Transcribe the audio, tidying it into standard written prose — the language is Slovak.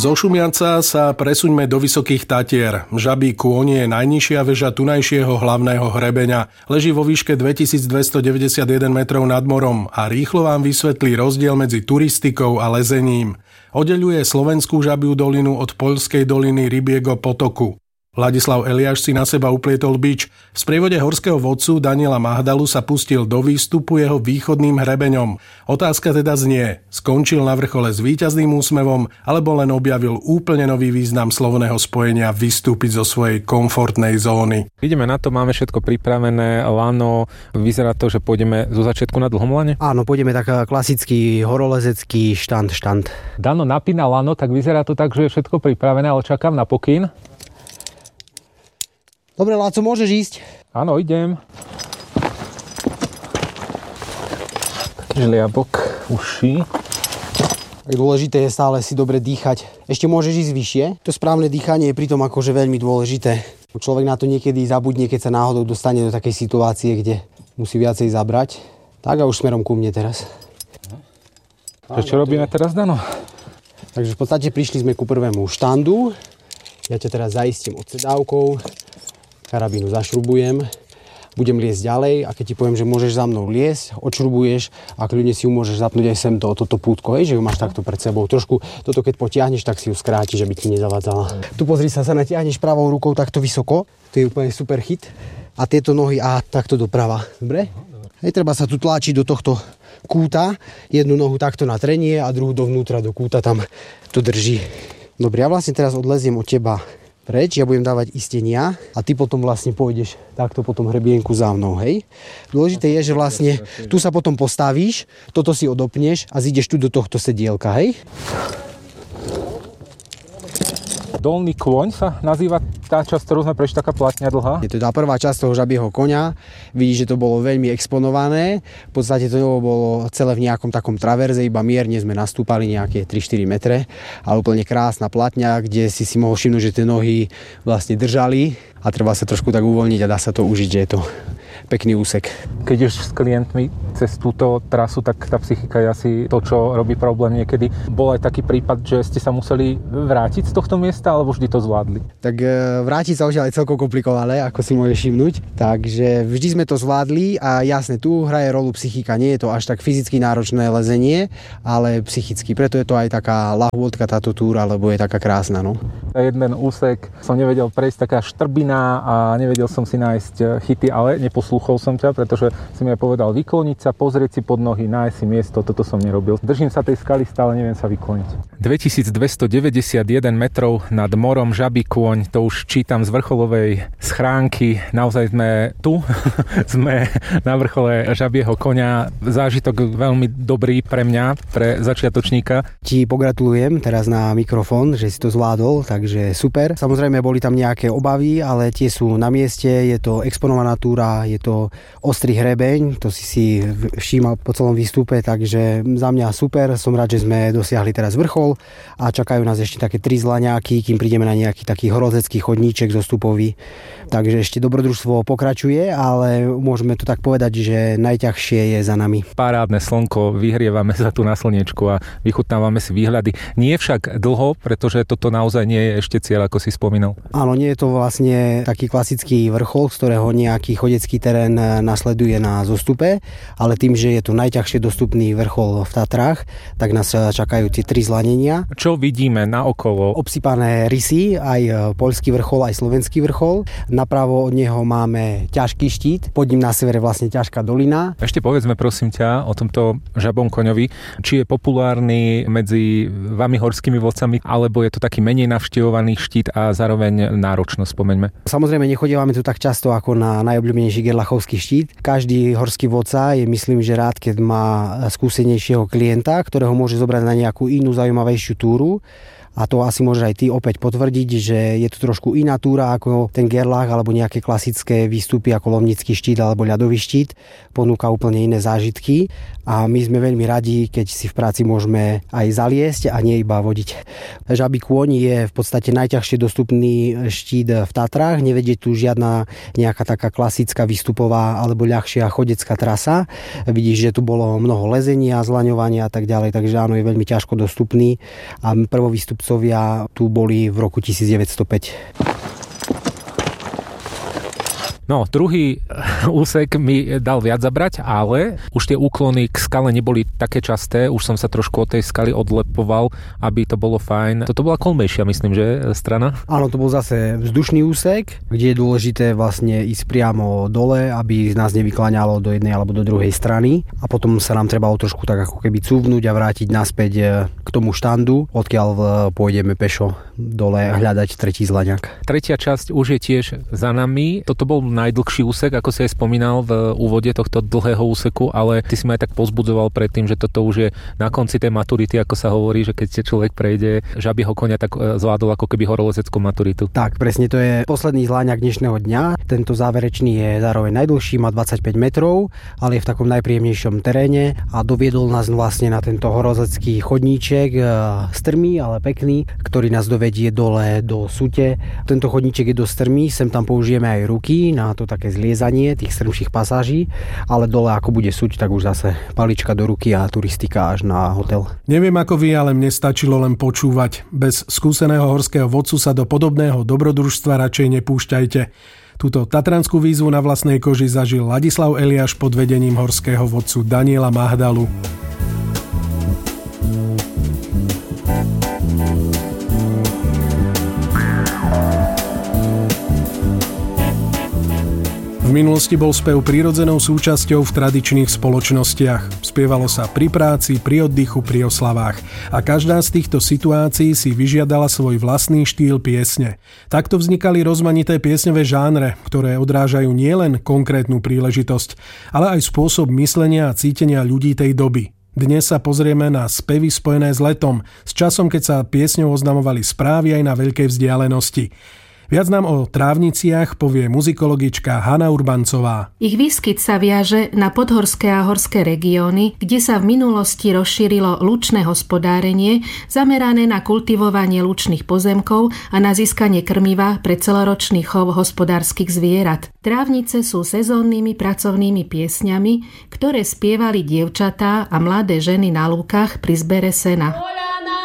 Zo Šumianca sa presuňme do Vysokých Tatier. Žabí kôň je najnižšia väža tunajšieho hlavného hrebeňa. Leží vo výške 2291 metrov nad morom a rýchlo vám vysvetlí rozdiel medzi turistikou a lezením. Oddeľuje slovenskú Žabiu dolinu od poľskej doliny Rybiego potoku. Ladislav Eliáš si na seba uplietol bič. V sprievode horského vodcu Daniela Mahdalu sa pustil do výstupu jeho východným hrebeňom. Otázka teda znie, skončil na vrchole s víťazným úsmevom, alebo len objavil úplne nový význam slovného spojenia vystúpiť zo svojej komfortnej zóny. Ideme na to, máme všetko pripravené, lano, vyzerá to, že pôjdeme zo začiatku na dlhom lane? Áno, pôjdeme tak klasický horolezecký štand. Dano napína lano, tak vyzerá to tak, že je všetko pripravené, ale čakám na pokyn. Dobre, Láco, môžeš ísť? Áno, idem. Žliabok, uši. Dôležité je stále si dobre dýchať. Ešte môžeš ísť vyššie. To správne dýchanie je pritom akože veľmi dôležité. Človek na to niekedy zabudne, keď sa náhodou dostane do takej situácie, kde musí viacej zabrať. Tak a už smerom ku mne teraz. Čo robíme teraz, Dano? Takže v podstate prišli sme ku prvému štandu. Ja ťa teraz zaistím odsedávkou. Karabínu zašrubujem, budem liesť ďalej a keď ti poviem, že môžeš za mnou liesť, odšrubuješ a kľudne si ju môžeš zapnúť aj sem toto pútko, že ju máš takto pred sebou. Trošku toto keď potiahneš, tak si ju skrátiš, aby ti nezavadzala. Tu pozri sa natiahneš pravou rukou takto vysoko, to je úplne super chyt. A tieto nohy takto doprava, dobre? Hej, treba sa tu tlačiť do tohto kúta, jednu nohu takto na trenie a druhú dovnútra do kúta, tam to drží. Dobre, ja vlastne teraz odleziem od teba preč, ja budem dávať istenia a ty potom vlastne pôjdeš takto po tom hrebienku za mnou, hej. Dôležité je, že vlastne tu sa potom postavíš, toto si odopneš a zídeš tu do tohto sedielka, hej. Dolný kôň sa nazýva tá časť, ktorú sme prešli, taká platňa dlhá. Je to tá prvá časť toho žabieho koňa. Vidíš, že to bolo veľmi exponované. V podstate to bolo celé v nejakom takom traverze, iba mierne sme nastúpali nejaké 3-4 metre. Ale úplne krásna platňa, kde si mohol všimnúť, že tie nohy vlastne držali a treba sa trošku tak uvoľniť a dá sa to užiť, že je to pekný úsek. Keď ideš s klientmi cez túto trasu, tak tá psychika je asi to, čo robí problém niekedy. Bol aj taký prípad, že ste sa museli vrátiť z tohto miesta, alebo vždy to zvládli? Tak vrátiť sa už je celkom komplikované, ako si môžeš všimnúť. Takže vždy sme to zvládli a jasne, tu hraje rolu psychika. Nie je to až tak fyzicky náročné lezenie, ale psychicky. Preto je to aj taká lahôdka táto túra, lebo je taká krásna. No. Jeden úsek som nevedel prejsť, taká štrbina a nevedel som si nájsť chyty, ale neposlúchol som ťa, pretože si mi aj povedal vykloniť sa, pozrieť si pod nohy, nájsť si miesto, toto som nerobil. Držím sa tej skaly, stále neviem sa vykloniť. 2291 metrov nad morom, Žabí kôň, to už čítam z vrcholovej schránky. Naozaj sme tu, sme na vrchole Žabieho koňa. Zážitok veľmi dobrý pre mňa, pre začiatočníka. Ti pogratulujem teraz na mikrofón, že si to zvládol, takže super. Samozrejme boli tam nejaké obavy, ale tie sú na mieste, je to exponovaná túra, je to ostrý hrebeň, to si všímal po celom výstupe, takže za mňa super, som rád, že sme dosiahli teraz vrchol a čakajú nás ešte také 3 zlaňáky, kým prídeme na nejaký taký horolezecký chodníček zostupový. Takže ešte dobrodružstvo pokračuje, ale môžeme to tak povedať, že najťažšie je za nami. Parádne slnko, vyhrievame sa tu na slniečku a vychutnávame si výhľady. Nie však dlho, pretože toto naozaj nie je ešte cieľ, ako si spomínal. Áno, nie je to vlastne taký klasický vrchol, z ktorého nejaký chodecký terén nasleduje na zostupe, ale tým, že je to najťažšie dostupný vrchol v Tatrách, tak nás čakajú tie 3 zlanenia. Čo vidíme naokolo? Obsypané rysy, aj poľský vrchol, aj slovenský vrchol. Napravo od neho máme ťažký štít, pod ním na severe vlastne ťažká dolina. Ešte povedzme prosím ťa o tomto Žabom koňovi, či je populárny medzi vami horskými vodcami, alebo je to taký menej navštevovaný štít a zároveň náročno, spomeňme. Samozrejme nechodívame tu tak často ako na najobľúbenejší gerlachovský štít. Každý horský vodca je, myslím, že rád, keď má skúsenejšieho klienta, ktorého môže zobrať na nejakú inú zaujímavejšiu túru. A to asi môžeš aj ty opäť potvrdiť, že je to trošku iná túra ako ten Gerlach alebo nejaké klasické výstupy ako Lomnický štít alebo ľadový štít. Ponúka úplne iné zážitky a my sme veľmi radi, keď si v práci môžeme aj zaliesť a nie iba vodiť. Žabí kôň je v podstate najťažšie dostupný štít v Tatrách. Nevedie tu žiadna nejaká taká klasická výstupová alebo ľahšia chodecká trasa. Vidíš, že tu bolo mnoho lezenia, zlaňovania a tak ďalej, takže áno, je veľmi ťažko dostupný a prvovýstup vodcovia tu boli v roku 1905. No, druhý úsek mi dal viac zabrať, ale už tie úklony k skale neboli také časté, už som sa trošku od tej skaly odlepoval, aby to bolo fajn. Toto bola kolmejšia, myslím, že strana? Áno, to bol zase vzdušný úsek, kde je dôležité vlastne ísť priamo dole, aby nás nevykláňalo do jednej alebo do druhej strany a potom sa nám trebalo trošku tak ako keby cúvnuť a vrátiť naspäť k tomu štandu, odkiaľ pôjdeme pešo dole hľadať tretí zlaňak. Tretia časť už je tiež za nami. Toto bol najdlhší úsek, ako si aj spomínal v úvode tohto dlhého úseku, ale ty si ma aj tak povzbudzoval predtým, že toto už je na konci tej maturity, ako sa hovorí, že keď človek prejde žabieho koňa, tak zvládol ako keby horolezeckú maturitu. Tak, presne, to je posledný zláňak dnešného dňa. Tento záverečný je zároveň najdlhší, má 25 metrov, ale je v takom najpríjemnejšom teréne a doviedol nás vlastne na tento horolezecký chodníček, strmý, ale pekný, ktorý nás dovedie dole do Sute. Tento chodníček je dosť strmý, sem tam použijeme aj ruky na to také zliezanie tých strmších pasáží, ale dole ako bude Suť, tak už zase palička do ruky a turistika až na hotel. Neviem ako vy, ale mne stačilo len počúvať. Bez skúseného horského vodcu sa do podobného dobrodružstva radšej nepúšťajte. Túto tatranskú výzvu na vlastnej koži zažil Ladislav Eliáš pod vedením horského vodcu Daniela Mahdalu. V minulosti bol spev prirodzenou súčasťou v tradičných spoločnostiach. Spievalo sa pri práci, pri oddychu, pri oslavách. A každá z týchto situácií si vyžiadala svoj vlastný štýl piesne. Takto vznikali rozmanité piesňové žánre, ktoré odrážajú nielen konkrétnu príležitosť, ale aj spôsob myslenia a cítenia ľudí tej doby. Dnes sa pozrieme na spevy spojené s letom, s časom, keď sa piesňou oznamovali správy aj na veľkej vzdialenosti. Viac nám o trávniciach povie muzikologička Hana Urbancová. Ich výskyt sa viaže na podhorské a horské regióny, kde sa v minulosti rozšírilo lučné hospodárenie, zamerané na kultivovanie lučných pozemkov a na získanie krmiva pre celoročný chov hospodárskych zvierat. Trávnice sú sezónnymi pracovnými piesňami, ktoré spievali dievčatá a mladé ženy na lúkach pri zbere sena.